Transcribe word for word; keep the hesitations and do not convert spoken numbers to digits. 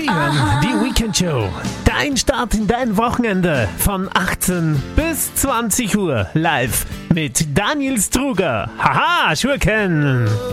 hören die Weekend Show. Dein Start in dein Wochenende von achtzehn bis zwanzig Uhr live mit Daniel Struger. Haha, Schurken!